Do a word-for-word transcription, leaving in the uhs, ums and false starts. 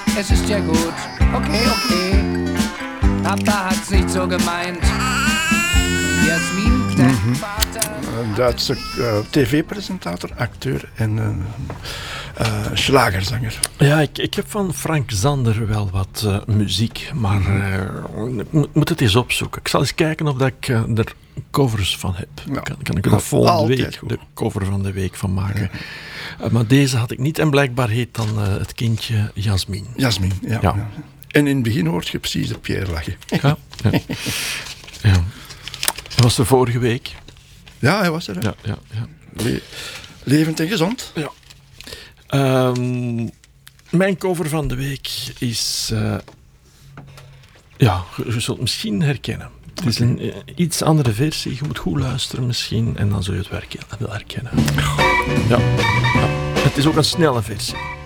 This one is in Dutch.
es ist ja gut. Okay, okay. Papa hat's nicht so gemeint. Jasmin, mm-hmm. Een Duitse uh, tv-presentator, acteur en uh, uh, schlagerzanger. Ja, ik, ik heb van Frank Zander wel wat uh, muziek, maar uh, ik moet, moet het eens opzoeken. Ik zal eens kijken of dat ik uh, er covers van heb. Ja. Kan, kan ik er volgende week goed. de cover van de week van maken. Ja. Uh, maar deze had ik niet en blijkbaar heet dan uh, het kindje Jasmin. Jasmin, ja. ja. ja. En in het begin hoort je precies de Pierre lachen. Ja, ja. ja. Hij was er vorige week. Ja, hij was er. Hè? Ja, ja, ja. Le- levend en gezond. Ja. Um, mijn cover van de week is... Uh, ja, je, je zult misschien herkennen. Het is een uh, iets andere versie. Je moet goed luisteren misschien. En dan zul je het wel herkennen. Ja. Ja. Het is ook een snelle versie.